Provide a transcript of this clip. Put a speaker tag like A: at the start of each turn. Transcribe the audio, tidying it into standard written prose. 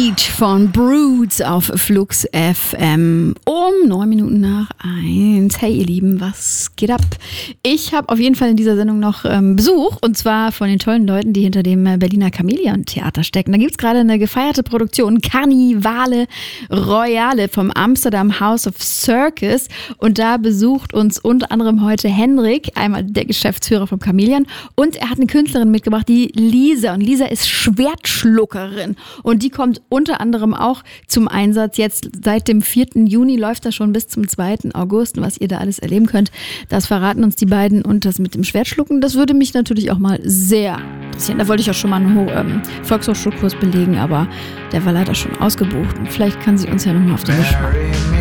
A: Beat von Broods auf Flux FM um 9 Minuten nach 1. Hey ihr Lieben, was geht ab? Ich habe auf jeden Fall in dieser Sendung noch Besuch, und zwar von den tollen Leuten, die hinter dem Berliner Chamäleon-Theater stecken. Da gibt es gerade eine gefeierte Produktion, Karnivale Royale vom Amsterdam House of Circus, und da besucht uns unter anderem heute Hendrik, einmal der Geschäftsführer vom Chamäleon, und er hat eine Künstlerin mitgebracht, die Lisa, und Lisa ist Schwertschluckerin, und die kommt unter anderem auch zum Einsatz. Jetzt seit dem 4. Juni läuft das schon bis zum 2. August. Und was ihr da alles erleben könnt, das verraten uns die beiden. Und das mit dem Schwertschlucken, das würde mich natürlich auch mal sehr interessieren. Da wollte ich auch schon mal einen Volkshochschulkurs belegen, aber der war leider schon ausgebucht. Und vielleicht kann sie uns ja nochmal auf den Geschmack.